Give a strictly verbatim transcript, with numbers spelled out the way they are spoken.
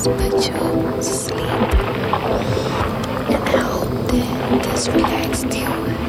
just put you to sleep. And I hope that this relaxed you.